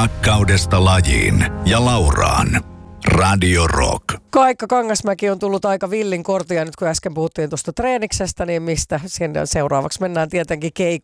Rakkaudesta lajiin ja Lauraan. Radio Rock. Kaikka Kangasmäki on tullut aika villin kortia nyt, kun äsken puhuttiin tuosta treeniksestä, niin mistä seuraavaksi mennään tietenkin keikoille.